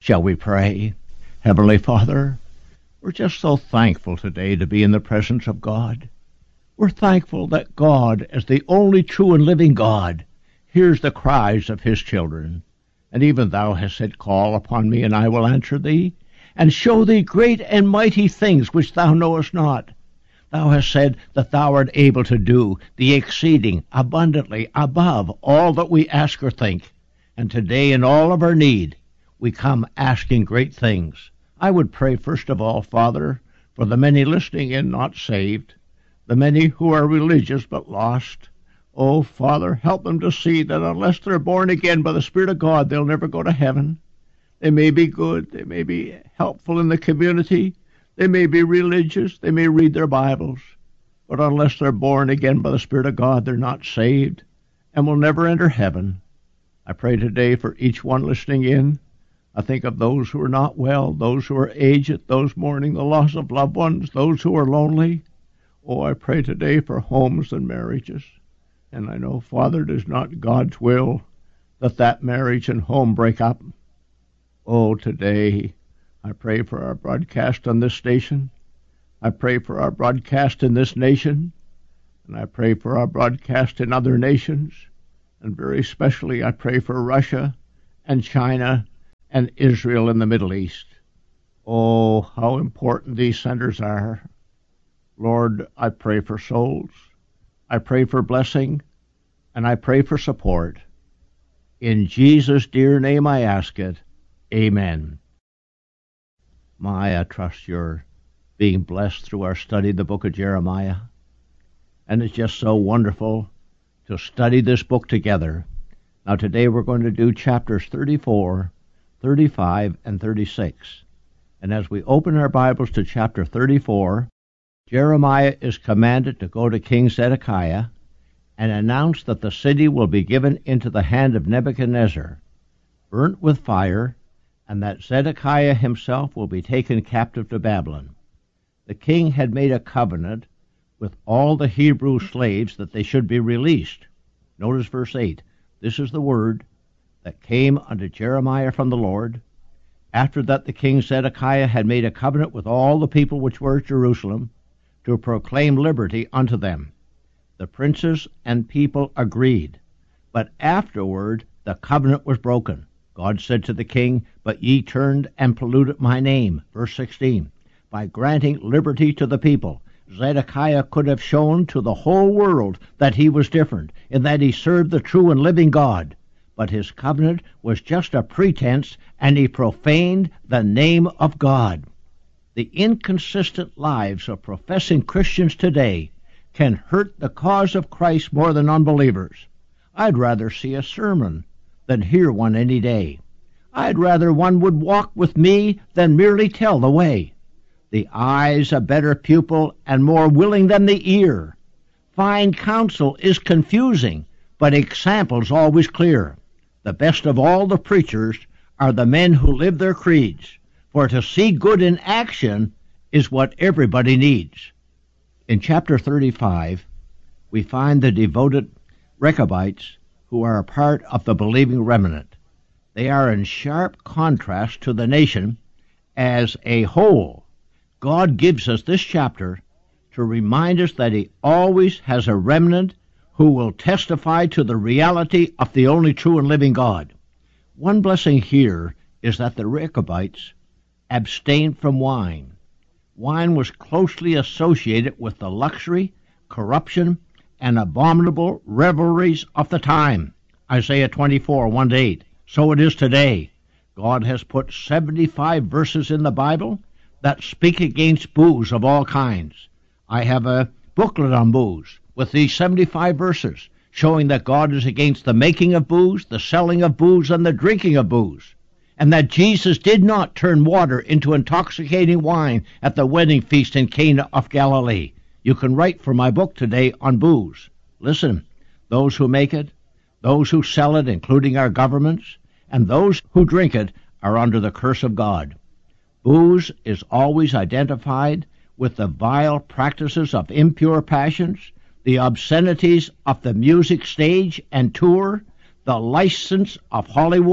Shall we pray? Heavenly Father, we're just so thankful today to be in the presence of God. We're thankful that God, as the only true and living God, hears the cries of his children. And even thou hast said, Call upon me, and I will answer thee, and show thee great and mighty things which thou knowest not. Thou hast said that thou art able to do the exceeding abundantly above all that we ask or think. And today, in all of our need, we come asking great things. I would pray first of all, Father, for the many listening in not saved, the many who are religious but lost. Oh, Father, help them to see that unless they're born again by the Spirit of God, they'll never go to heaven. They may be good, they may be helpful in the community, they may be religious, they may read their Bibles, but unless they're born again by the Spirit of God, they're not saved and will never enter heaven. I pray today for each one listening in. I think of those who are not well, those who are aged, those mourning the loss of loved ones, those who are lonely. Oh, I pray today for homes and marriages. And I know, Father, it is not God's will that marriage and home break up. Oh, today I pray for our broadcast on this station. I pray for our broadcast in this nation. And I pray for our broadcast in other nations. And very especially I pray for Russia and China and Israel in the Middle East. Oh, how important these centers are. Lord, I pray for souls. I pray for blessing, and I pray for support. In Jesus' dear name I ask it. Amen. I trust you're being blessed through our study of the book of Jeremiah. And it's just so wonderful to study this book together. Now today we're going to do chapters 34, 35, and 36. And as we open our Bibles to chapter 34, Jeremiah is commanded to go to King Zedekiah and announce that the city will be given into the hand of Nebuchadnezzar, burnt with fire, and that Zedekiah himself will be taken captive to Babylon. The king had made a covenant with all the Hebrew slaves that they should be released. Notice verse 8. This is the word that came unto Jeremiah from the Lord. After that the king Zedekiah had made a covenant with all the people which were at Jerusalem, to proclaim liberty unto them. The princes and people agreed, but afterward the covenant was broken. God said to the king, But ye turned and polluted my name. Verse 16. By granting liberty to the people, Zedekiah could have shown to the whole world that he was different, in that he served the true and living God. But his covenant was just a pretense, and he profaned the name of God. The inconsistent lives of professing Christians today can hurt the cause of Christ more than unbelievers. I'd rather see a sermon than hear one any day. I'd rather one would walk with me than merely tell the way. The eye's a better pupil and more willing than the ear. Fine counsel is confusing, but example's always clear. The best of all the preachers are the men who live their creeds, for to see good in action is what everybody needs. In chapter 35, we find the devoted Rechabites who are a part of the believing remnant. They are in sharp contrast to the nation as a whole. God gives us this chapter to remind us that he always has a remnant who will testify to the reality of the only true and living God. One blessing here is that the Rechabites abstained from wine. Wine was closely associated with the luxury, corruption, and abominable revelries of the time. Isaiah 24, 1-8. So it is today. God has put 75 verses in the Bible that speak against booze of all kinds. I have a booklet on booze with these 75 verses showing that God is against the making of booze, the selling of booze, and the drinking of booze, and that Jesus did not turn water into intoxicating wine at the wedding feast in Cana of Galilee. You can write for my book today on booze. Listen, those who make it, those who sell it, including our governments, and those who drink it are under the curse of God. Booze is always identified with the vile practices of impure passions, the obscenities of the music stage and tour, the license of Hollywood,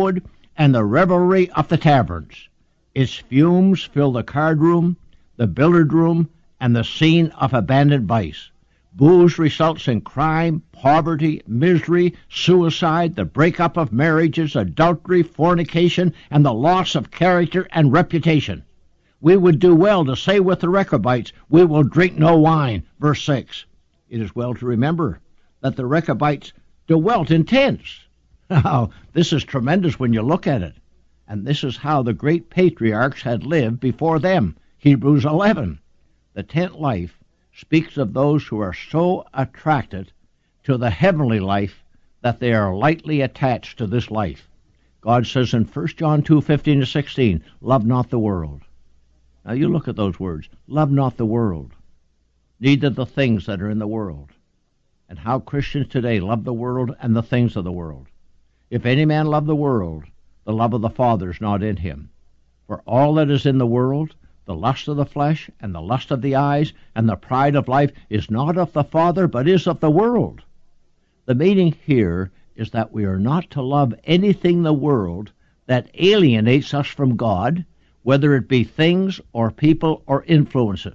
and the revelry of the taverns. Its fumes fill the card room, the billiard room, and the scene of abandoned vice. Booze results in crime, poverty, misery, suicide, the breakup of marriages, adultery, fornication, and the loss of character and reputation. We would do well to say with the Rechabites, we will drink no wine. Verse 6. It is well to remember that the Rechabites dwelt in tents. Now, this is tremendous when you look at it. And this is how the great patriarchs had lived before them. Hebrews 11. The tent life speaks of those who are so attracted to the heavenly life that they are lightly attached to this life. God says in 1 John 2:15-16, love not the world. Now you look at those words. Love not the world, neither the things that are in the world. And how Christians today love the world and the things of the world. If any man love the world, the love of the Father is not in him. For all that is in the world, the lust of the flesh, and the lust of the eyes, and the pride of life, is not of the Father, but is of the world. The meaning here is that we are not to love anything in the world that alienates us from God, whether it be things or people or influences.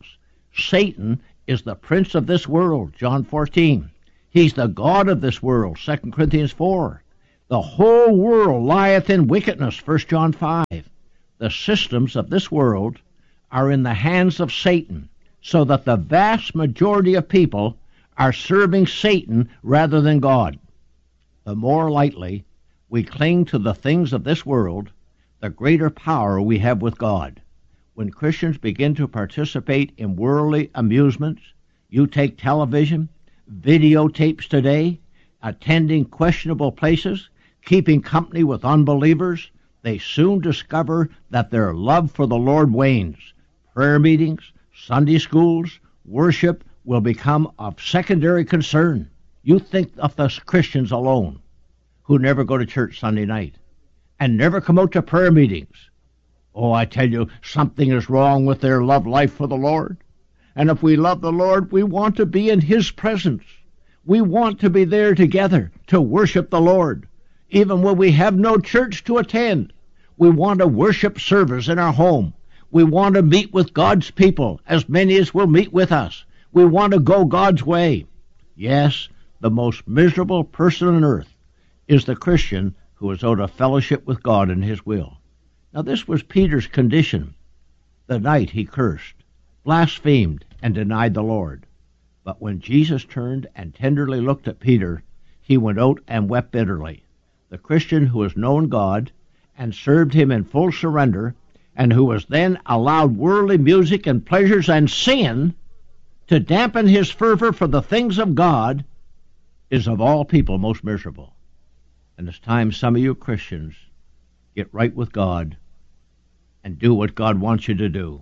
Satan is the prince of this world, John 14. He's the god of this world, 2 Corinthians 4. The whole world lieth in wickedness, 1 John 5. The systems of this world are in the hands of Satan, so that the vast majority of people are serving Satan rather than God. The more lightly we cling to the things of this world, the greater power we have with God. When Christians begin to participate in worldly amusements, you take television, videotapes today, attending questionable places, keeping company with unbelievers, they soon discover that their love for the Lord wanes. Prayer meetings, Sunday schools, worship will become of secondary concern. You think of the Christians alone who never go to church Sunday night and never come out to prayer meetings. Oh, I tell you, something is wrong with their love life for the Lord. And if we love the Lord, we want to be in His presence. We want to be there together to worship the Lord. Even when we have no church to attend, we want a worship service in our home. We want to meet with God's people, as many as will meet with us. We want to go God's way. Yes, the most miserable person on earth is the Christian who is out of fellowship with God and His will. Now this was Peter's condition the night he cursed, blasphemed, and denied the Lord. But when Jesus turned and tenderly looked at Peter, he went out and wept bitterly. The Christian who has known God and served Him in full surrender, and who has then allowed worldly music and pleasures and sin to dampen his fervor for the things of God, is of all people most miserable. And it's time some of you Christians get right with God and do what God wants you to do.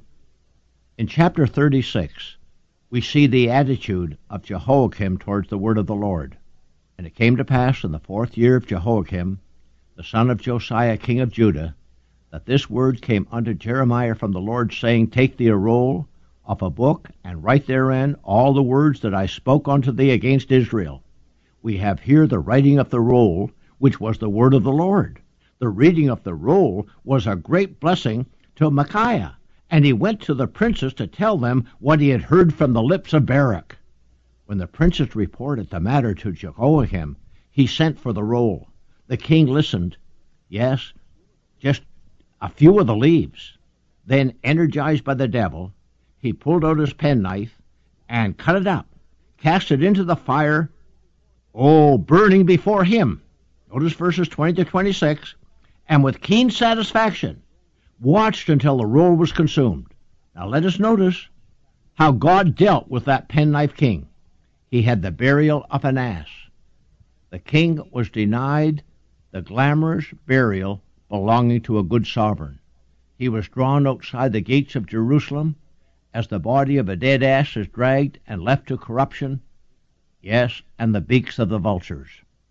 In chapter 36, we see the attitude of Jehoiakim towards the word of the Lord. And it came to pass in the 4th year of Jehoiakim, the son of Josiah, king of Judah, that this word came unto Jeremiah from the Lord, saying, Take thee a roll of a book, and write therein all the words that I spoke unto thee against Israel. We have here the writing of the roll, which was the word of the Lord. The reading of the roll was a great blessing to Micaiah, and he went to the princes to tell them what he had heard from the lips of Baruch. When the princes reported the matter to Jehoiakim, he sent for the roll. The king listened, yes, just a few of the leaves. Then, energized by the devil, he pulled out his penknife and cut it up, cast it into the fire, burning before him. Notice verses 20-26, and with keen satisfaction watched until the roll was consumed. Now let us notice how God dealt with that penknife king. He had the burial of an ass. The king was denied the glamorous burial belonging to a good sovereign. He was drawn outside the gates of Jerusalem as the body of a dead ass is dragged and left to corruption, yes, and the beaks of the vultures.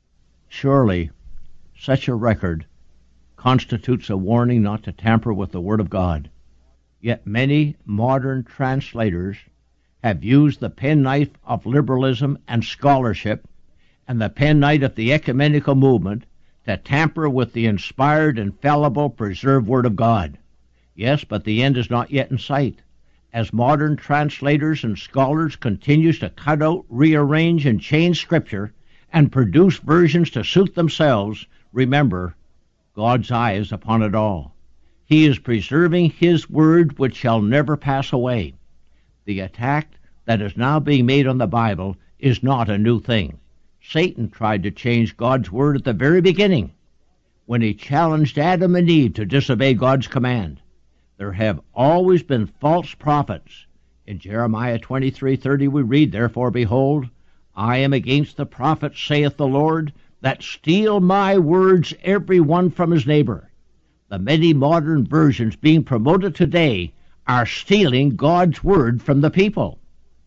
Surely such a record constitutes a warning not to tamper with the Word of God. Yet many modern translators have used the penknife of liberalism and scholarship and the penknife of the ecumenical movement to tamper with the inspired, infallible, preserved Word of God. Yes, but the end is not yet in sight. As modern translators and scholars continue to cut out, rearrange, and change Scripture and produce versions to suit themselves, remember, God's eye is upon it all. He is preserving His Word, which shall never pass away. The attack that is now being made on the Bible is not a new thing. Satan tried to change God's Word at the very beginning, when he challenged Adam and Eve to disobey God's command. There have always been false prophets. In Jeremiah 23:30 we read, "Therefore, behold, I am against the prophets, saith the Lord, that steal my words, every one from his neighbor." The many modern versions being promoted today are stealing God's Word from the people.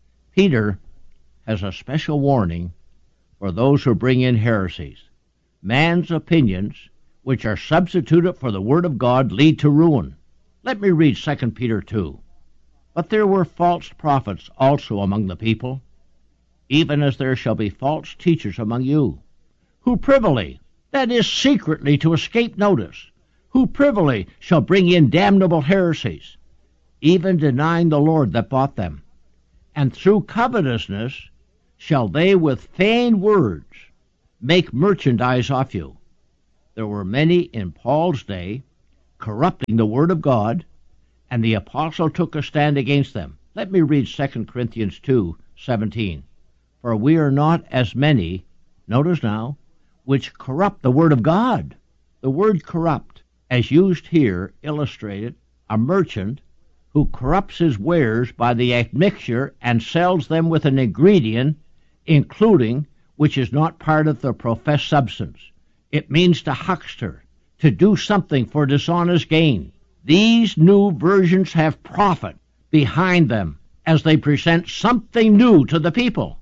Peter has a special warning for those who bring in heresies. Man's opinions, which are substituted for the Word of God, lead to ruin. Let me read 2 Peter 2. "But there were false prophets also among the people, even as there shall be false teachers among you, who privily, that is secretly to escape notice, who privily shall bring in damnable heresies, even denying the Lord that bought them. And through covetousness shall they with feigned words make merchandise of you." There were many in Paul's day corrupting the Word of God, and the apostle took a stand against them. Let me read 2 Corinthians 2:17. "For we are not as many," notice now, "which corrupt the Word of God." The word corrupt, as used here, illustrated a merchant who corrupts his wares by the admixture and sells them with an ingredient, including, which is not part of the professed substance. It means to huckster, to do something for dishonest gain. These new versions have profit behind them as they present something new to the people,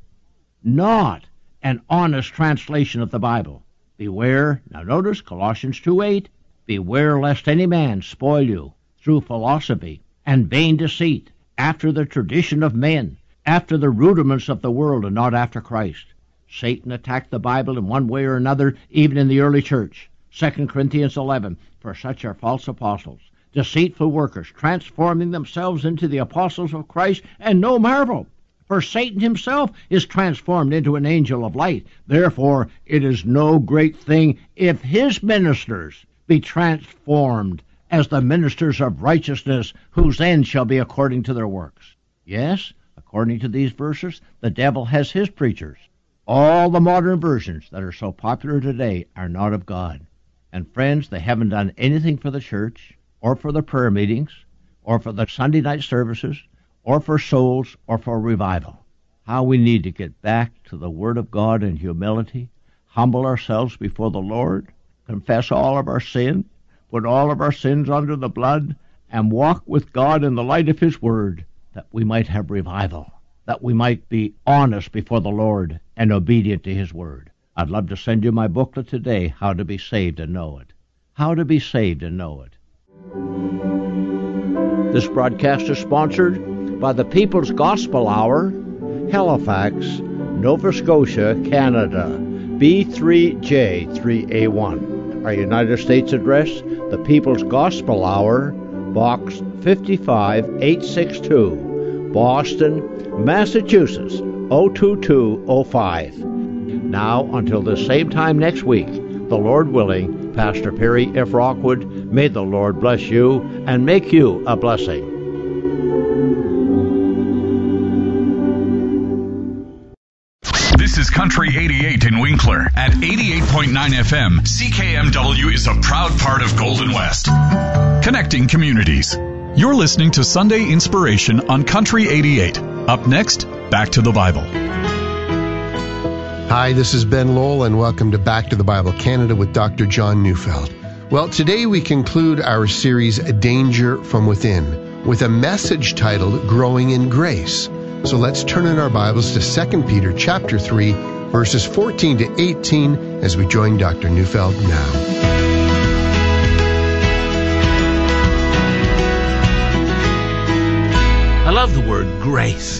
not an honest translation of the Bible. Beware, now notice Colossians 2:8, "Beware lest any man spoil you through philosophy and vain deceit, after the tradition of men, after the rudiments of the world, and not after Christ." Satan attacked the Bible in one way or another, even in the early church. 2 Corinthians 11, "For such are false apostles, deceitful workers, transforming themselves into the apostles of Christ, and no marvel. For Satan himself is transformed into an angel of light. Therefore it is no great thing if his ministers be transformed as the ministers of righteousness, whose end shall be according to their works." Yes, according to these verses, the devil has his preachers. All the modern versions that are so popular today are not of God. And friends, they haven't done anything for the church, or for the prayer meetings, or for the Sunday night services, or for souls, or for revival. How we need to get back to the Word of God in humility, humble ourselves before the Lord, confess all of our sin, put all of our sins under the blood, and walk with God in the light of His Word, that we might have revival, that we might be honest before the Lord and obedient to His Word. I'd love to send you my booklet today, How to Be Saved and Know It. How to Be Saved and Know It. This broadcast is sponsored by the People's Gospel Hour, Halifax, Nova Scotia, Canada, B3J3A1. Our United States address, the People's Gospel Hour, Box 55862, Boston, Massachusetts, 02205. Now, until the same time next week, the Lord willing, Pastor Perry F. Rockwood, may the Lord bless you and make you a blessing. This is Country 88 in Winkler. At 88.9 FM, CKMW is a proud part of Golden West, connecting communities. You're listening to Sunday Inspiration on Country 88. Up next, Back to the Bible. Hi, this is Ben Lowell, and welcome to Back to the Bible Canada with Dr. John Neufeld. Well, today we conclude our series, Danger from Within, with a message titled Growing in Grace. So let's turn in our Bibles to 2 Peter chapter 3, verses 14 to 18, as we join Dr. Neufeld now. Hello, love the word grace.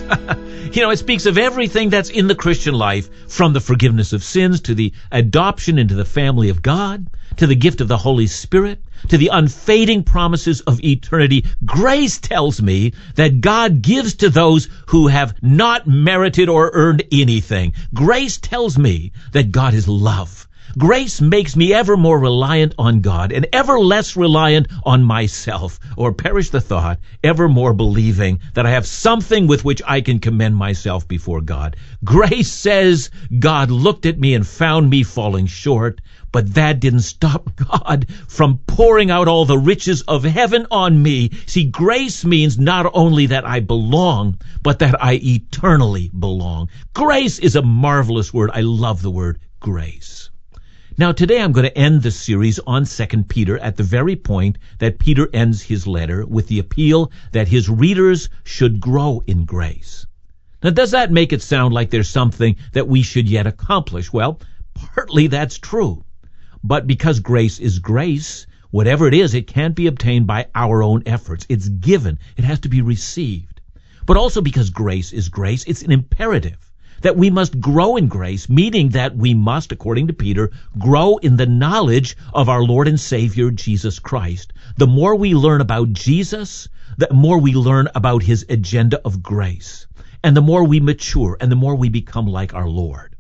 It speaks of everything that's in the Christian life, from the forgiveness of sins to the adoption into the family of God, to the gift of the Holy Spirit, to the unfading promises of eternity. Grace tells me that God gives to those who have not merited or earned anything. Grace tells me that God is love. Grace makes me ever more reliant on God and ever less reliant on myself, or perish the thought, ever more believing that I have something with which I can commend myself before God. Grace says God looked at me and found me falling short, but that didn't stop God from pouring out all the riches of heaven on me. See, grace means not only that I belong, but that I eternally belong. Grace is a marvelous word. I love the word grace. Now, today I'm going to end the series on 2 Peter at the very point that Peter ends his letter with the appeal that his readers should grow in grace. Now, does that make it sound like there's something that we should yet accomplish? Well, partly that's true. But because grace is grace, whatever it is, it can't be obtained by our own efforts. It's given. It has to be received. But also because grace is grace, it's an imperative that we must grow in grace, meaning that we must, according to Peter, grow in the knowledge of our Lord and Savior, Jesus Christ. The more we learn about Jesus, the more we learn about his agenda of grace. And the more we mature and the more we become like our Lord.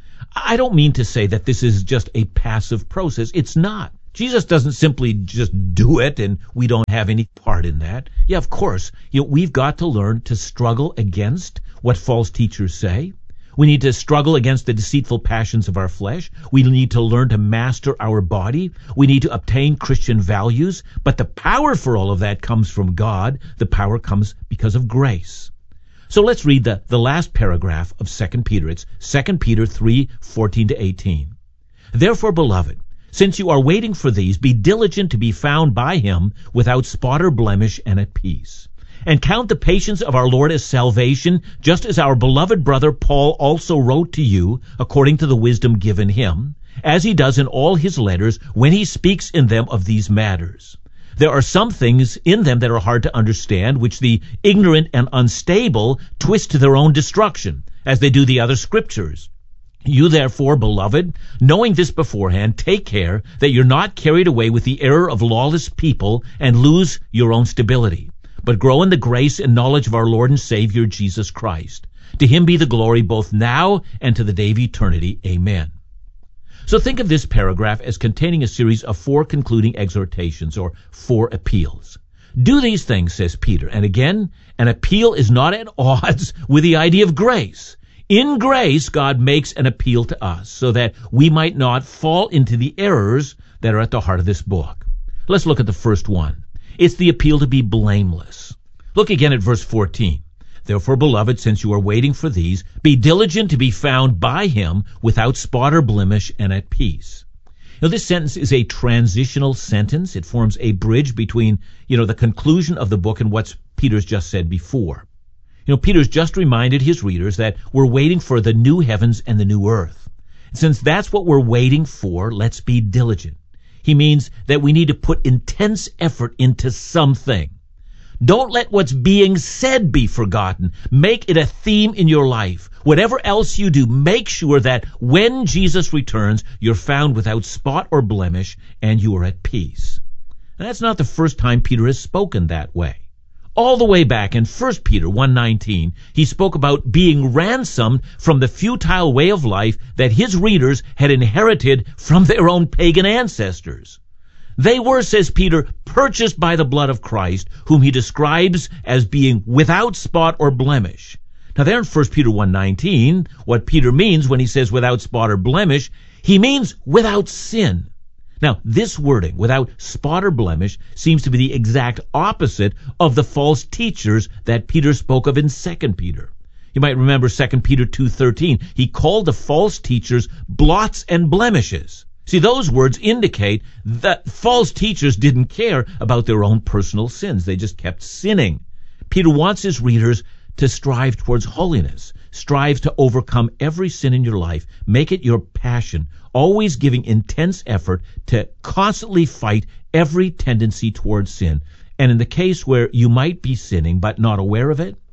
I don't mean to say that this is just a passive process. It's not. Jesus doesn't simply just do it and we don't have any part in that. Yeah, of course, we've got to learn to struggle against what false teachers say. We need to struggle against the deceitful passions of our flesh. We need to learn to master our body. We need to obtain Christian values. But the power for all of that comes from God. The power comes because of grace. So let's read the last paragraph of 2 Peter. It's 2 Peter 3:14-18. Therefore, beloved, since you are waiting for these, be diligent to be found by him without spot or blemish and at peace. And count the patience of our Lord as salvation, just as our beloved brother Paul also wrote to you, according to the wisdom given him, as he does in all his letters when he speaks in them of these matters. There are some things in them that are hard to understand, which the ignorant and unstable twist to their own destruction, as they do the other scriptures. You therefore, beloved, knowing this beforehand, take care that you're not carried away with the error of lawless people and lose your own stability, but grow in the grace and knowledge of our Lord and Savior, Jesus Christ. To him be the glory both now and to the day of eternity. Amen. So think of this paragraph as containing a series of 4 concluding exhortations, or 4 appeals. Do these things, says Peter. And again, an appeal is not at odds with the idea of grace. In grace, God makes an appeal to us so that we might not fall into the errors that are at the heart of this book. Let's look at the first one. It's the appeal to be blameless. Look again at verse 14. Therefore, beloved, since you are waiting for these, be diligent to be found by him without spot or blemish and at peace. Now, this sentence is a transitional sentence. It forms a bridge between, the conclusion of the book and what Peter's just said before. Peter's just reminded his readers that we're waiting for the new heavens and the new earth. Since that's what we're waiting for, let's be diligent. He means that we need to put intense effort into something. Don't let what's being said be forgotten. Make it a theme in your life. Whatever else you do, make sure that when Jesus returns, you're found without spot or blemish and you are at peace. And that's not the first time Peter has spoken that way. All the way back in 1 Peter 1:19, he spoke about being ransomed from the futile way of life that his readers had inherited from their own pagan ancestors. They were, says Peter, purchased by the blood of Christ, whom he describes as being without spot or blemish. Now there in 1 Peter 1:19, what Peter means when he says without spot or blemish, he means without sin. Now, this wording, without spot or blemish, seems to be the exact opposite of the false teachers that Peter spoke of in 2 Peter. You might remember 2 Peter 2:13. He called the false teachers blots and blemishes. See, those words indicate that false teachers didn't care about their own personal sins. They just kept sinning. Peter wants his readers to strive towards holiness. Strive to overcome every sin in your life. Make it your passion, always giving intense effort to constantly fight every tendency towards sin. And in the case where you might be sinning but not aware of it,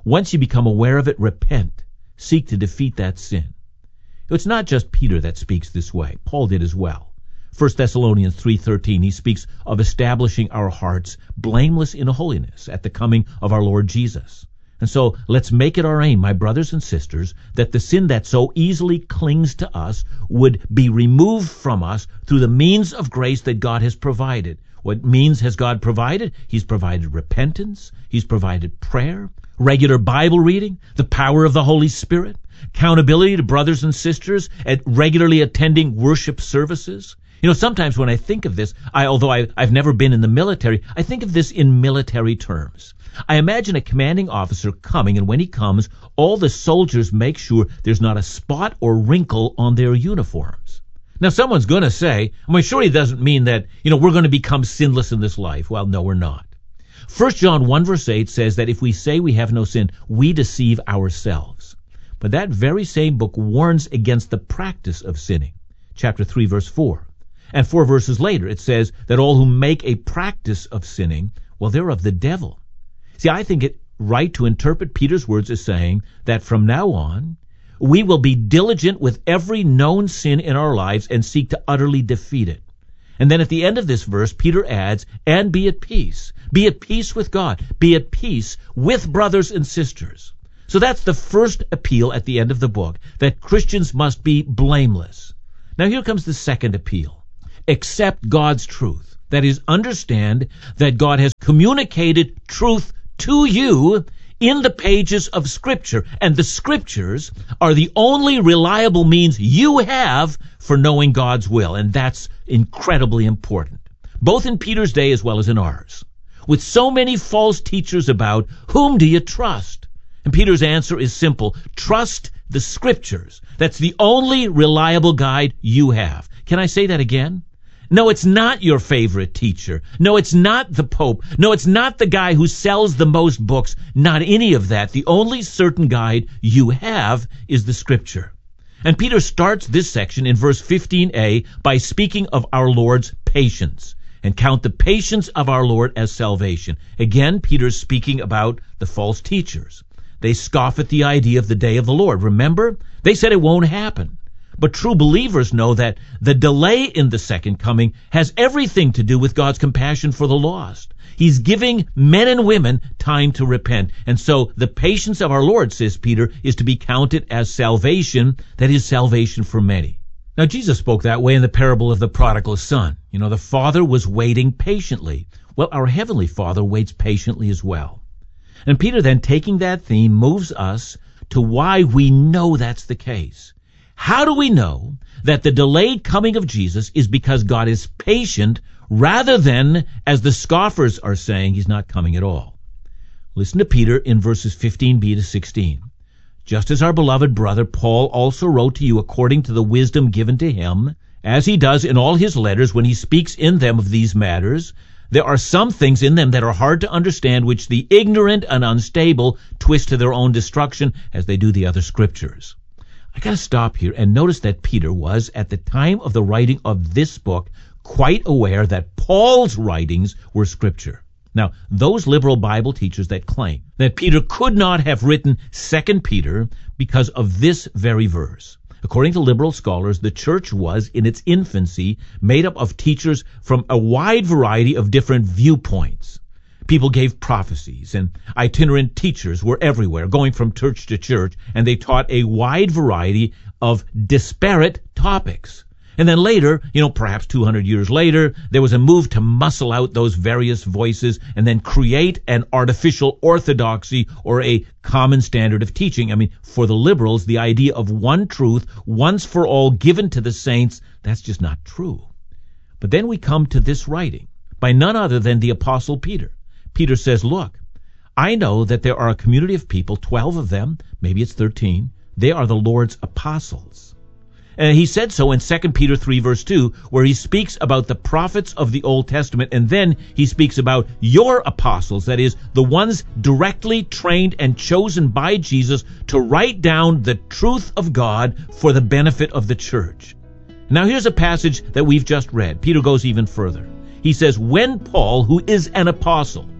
Once you become aware of it, repent. Seek to defeat that sin. It's not just Peter that speaks this way. Paul did as well. 1 Thessalonians 3:13, he speaks of establishing our hearts blameless in holiness at the coming of our Lord Jesus. And so let's make it our aim, my brothers and sisters, that the sin that so easily clings to us would be removed from us through the means of grace that God has provided. What means has God provided? He's provided repentance. He's provided prayer, regular Bible reading, the power of the Holy Spirit, accountability to brothers and sisters, at regularly attending worship services. Sometimes when I think of this, although I've never been in the military, I think of this in military terms. I imagine a commanding officer coming, and when he comes, all the soldiers make sure there's not a spot or wrinkle on their uniforms. Now, someone's going to say, sure he doesn't mean that, we're going to become sinless in this life. Well, no, we're not. 1 John 1 verse 8 says that if we say we have no sin, we deceive ourselves. But that very same book warns against the practice of sinning. Chapter 3 verse 4. And 4 verses later, it says that all who make a practice of sinning, well, they're of the devil. See, I think it right to interpret Peter's words as saying that from now on, we will be diligent with every known sin in our lives and seek to utterly defeat it. And then at the end of this verse, Peter adds, and be at peace. Be at peace with God. Be at peace with brothers and sisters. So that's the first appeal at the end of the book, that Christians must be blameless. Now here comes the second appeal. Accept God's truth. That is, understand that God has communicated truth to you in the pages of Scripture, and the Scriptures are the only reliable means you have for knowing God's will, and that's incredibly important, both in Peter's day as well as in ours. With so many false teachers about, whom do you trust? And Peter's answer is simple: trust the Scriptures. That's the only reliable guide you have. Can I say that again? No, it's not your favorite teacher. No, it's not the Pope. No, it's not the guy who sells the most books. Not any of that. The only certain guide you have is the Scripture. And Peter starts this section in verse 15a by speaking of our Lord's patience, and count the patience of our Lord as salvation. Again, Peter's speaking about the false teachers. They scoff at the idea of the day of the Lord. Remember? They said it won't happen. But true believers know that the delay in the second coming has everything to do with God's compassion for the lost. He's giving men and women time to repent. And so the patience of our Lord, says Peter, is to be counted as salvation, that is salvation for many. Now, Jesus spoke that way in the parable of the prodigal son. The father was waiting patiently. Well, our heavenly Father waits patiently as well. And Peter then, taking that theme, moves us to why we know that's the case. How do we know that the delayed coming of Jesus is because God is patient rather than, as the scoffers are saying, he's not coming at all? Listen to Peter in verses 15b to 16. Just as our beloved brother Paul also wrote to you according to the wisdom given to him, as he does in all his letters when he speaks in them of these matters, there are some things in them that are hard to understand, which the ignorant and unstable twist to their own destruction, as they do the other scriptures. I got to stop here and notice that Peter was, at the time of the writing of this book, quite aware that Paul's writings were Scripture. Now, those liberal Bible teachers that claim that Peter could not have written 2 Peter because of this very verse. According to liberal scholars, the church was, in its infancy, made up of teachers from a wide variety of different viewpoints. People gave prophecies, and itinerant teachers were everywhere, going from church to church, and they taught a wide variety of disparate topics. And then later, perhaps 200 years later, there was a move to muscle out those various voices and then create an artificial orthodoxy or a common standard of teaching. For the liberals, the idea of one truth, once for all, given to the saints, that's just not true. But then we come to this writing by none other than the Apostle Peter. Peter says, look, I know that there are a community of people, 12 of them, maybe it's 13. They are the Lord's apostles. And he said so in 2 Peter 3 verse 2, where he speaks about the prophets of the Old Testament, and then he speaks about your apostles, that is, the ones directly trained and chosen by Jesus to write down the truth of God for the benefit of the church. Now here's a passage that we've just read. Peter goes even further. He says, when Paul, who is an apostle,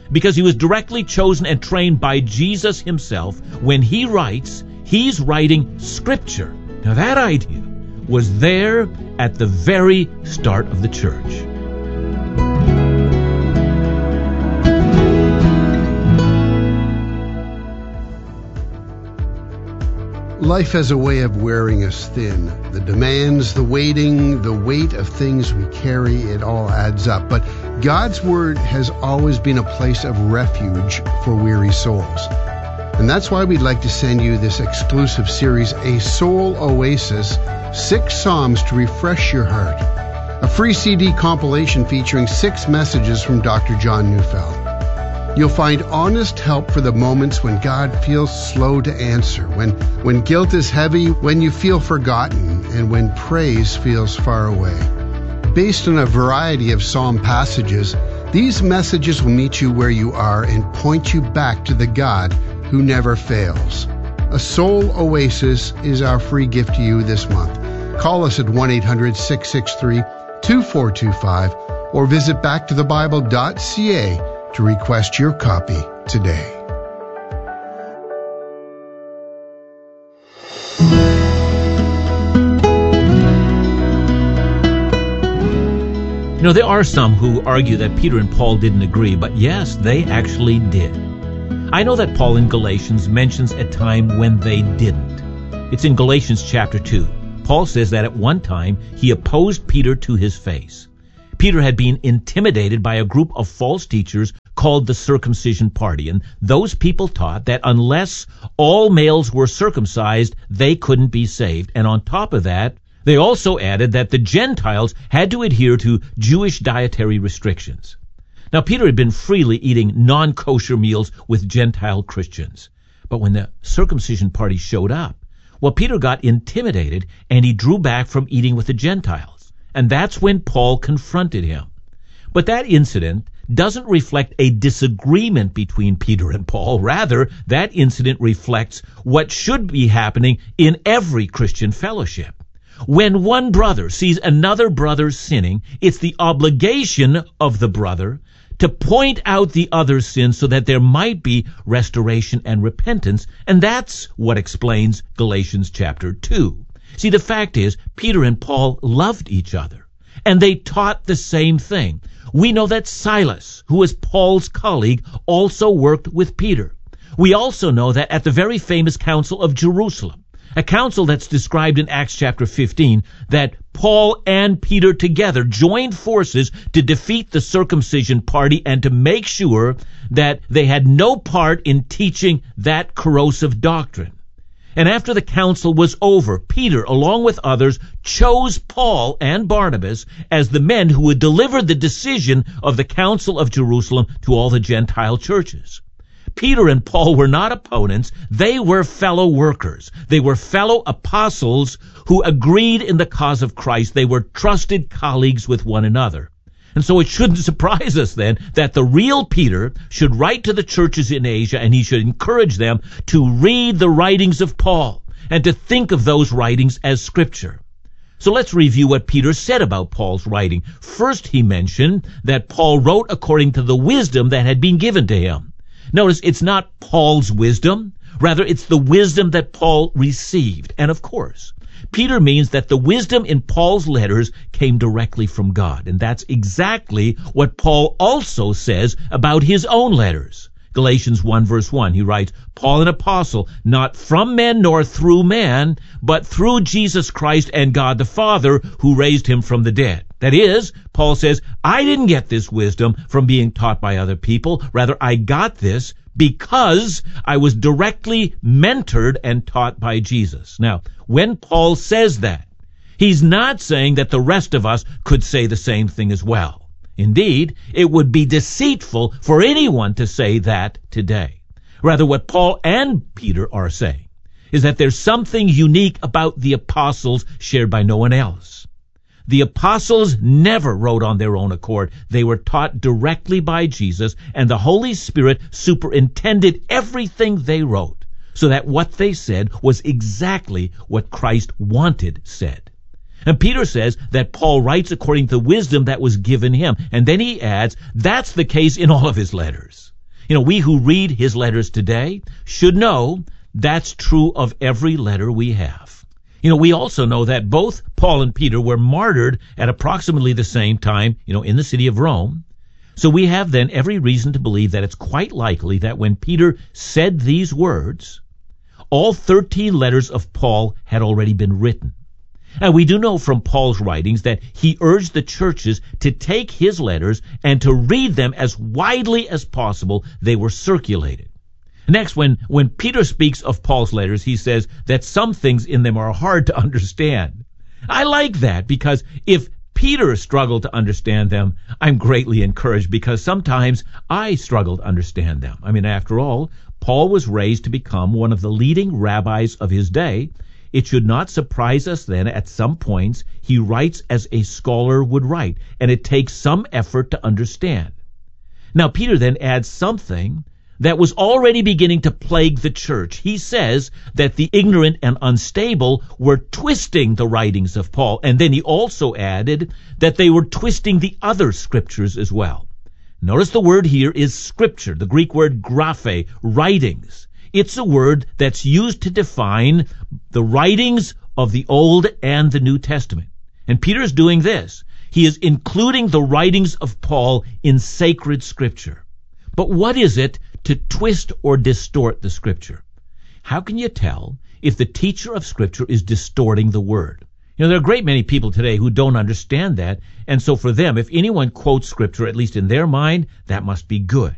because he was directly chosen and trained by Jesus himself. When he writes, he's writing Scripture. Now that idea was there at the very start of the church. Life has a way of wearing us thin. The demands, the waiting, the weight of things we carry, it all adds up. But God's Word has always been a place of refuge for weary souls. And that's why we'd like to send you this exclusive series, A Soul Oasis, 6 Psalms to refresh your heart. A free CD compilation featuring 6 messages from Dr. John Neufeld. You'll find honest help for the moments when God feels slow to answer, when guilt is heavy, when you feel forgotten, and when praise feels far away. Based on a variety of psalm passages, these messages will meet you where you are and point you back to the God who never fails. A Soul Oasis is our free gift to you this month. Call us at 1-800-663-2425 or visit backtothebible.ca to request your copy today. You know, there are some who argue that Peter and Paul didn't agree, but yes, they actually did. I know that Paul in Galatians mentions a time when they didn't. It's in Galatians chapter 2. Paul says that at one time he opposed Peter to his face. Peter had been intimidated by a group of false teachers called the Circumcision Party, and those people taught that unless all males were circumcised, they couldn't be saved. And on top of that, they also added that the Gentiles had to adhere to Jewish dietary restrictions. Now, Peter had been freely eating non-kosher meals with Gentile Christians. But when the Circumcision Party showed up, well, Peter got intimidated and he drew back from eating with the Gentiles. And that's when Paul confronted him. But that incident doesn't reflect a disagreement between Peter and Paul. Rather, that incident reflects what should be happening in every Christian fellowship. When one brother sees another brother sinning, it's the obligation of the brother to point out the other's sin so that there might be restoration and repentance. And that's what explains Galatians chapter 2. See, the fact is, Peter and Paul loved each other, and they taught the same thing. We know that Silas, who was Paul's colleague, also worked with Peter. We also know that at the very famous Council of Jerusalem, a council that's described in Acts chapter 15, that Paul and Peter together joined forces to defeat the Circumcision Party and to make sure that they had no part in teaching that corrosive doctrine. And after the council was over, Peter, along with others, chose Paul and Barnabas as the men who would deliver the decision of the Council of Jerusalem to all the Gentile churches. Peter and Paul were not opponents. They were fellow workers. They were fellow apostles who agreed in the cause of Christ. They were trusted colleagues with one another. And so it shouldn't surprise us then that the real Peter should write to the churches in Asia, and he should encourage them to read the writings of Paul and to think of those writings as Scripture. So let's review what Peter said about Paul's writing. First, he mentioned that Paul wrote according to the wisdom that had been given to him. Notice, it's not Paul's wisdom. Rather, it's the wisdom that Paul received. And of course, Peter means that the wisdom in Paul's letters came directly from God. And that's exactly what Paul also says about his own letters. Galatians 1 verse 1, he writes, Paul, an apostle, not from men nor through man, but through Jesus Christ and God the Father, who raised him from the dead. That is, Paul says, I didn't get this wisdom from being taught by other people. Rather, I got this because I was directly mentored and taught by Jesus. Now, when Paul says that, he's not saying that the rest of us could say the same thing as well. Indeed, it would be deceitful for anyone to say that today. Rather, what Paul and Peter are saying is that there's something unique about the apostles shared by no one else. The apostles never wrote on their own accord. They were taught directly by Jesus, and the Holy Spirit superintended everything they wrote, so that what they said was exactly what Christ wanted said. And Peter says that Paul writes according to the wisdom that was given him. And then he adds, that's the case in all of his letters. We who read his letters today should know that's true of every letter we have. We also know that both Paul and Peter were martyred at approximately the same time, in the city of Rome. So we have then every reason to believe that it's quite likely that when Peter said these words, all 13 letters of Paul had already been written. And we do know from Paul's writings that he urged the churches to take his letters and to read them as widely as possible. They were circulated. Next, when Peter speaks of Paul's letters, he says that some things in them are hard to understand. I like that, because if Peter struggled to understand them, I'm greatly encouraged, because sometimes I struggle to understand them. After all, Paul was raised to become one of the leading rabbis of his day. It should not surprise us then at some points he writes as a scholar would write, and it takes some effort to understand. Now Peter then adds something that was already beginning to plague the church. He says that the ignorant and unstable were twisting the writings of Paul, and then he also added that they were twisting the other scriptures as well. Notice the word here is scripture, the Greek word graphe, writings. It's a word that's used to define the writings of the Old and the New Testament. And Peter's doing this. He is including the writings of Paul in sacred scripture. But what is it to twist or distort the scripture? How can you tell if the teacher of scripture is distorting the word? There are a great many people today who don't understand that, and so for them, if anyone quotes scripture, at least in their mind, that must be good.